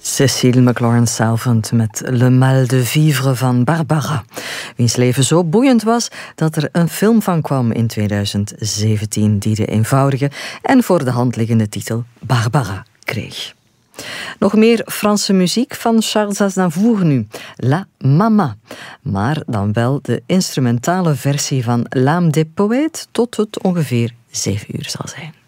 Cécile McLaurin-Salvant met Le Mal de Vivre van Barbara. Wiens leven zo boeiend was dat er een film van kwam in 2017 die de eenvoudige en voor de hand liggende titel Barbara kreeg. Nog meer Franse muziek van Charles Aznavour nu. La Mama. Maar dan wel de instrumentale versie van L'âme des poètes tot het ongeveer 7 uur zal zijn.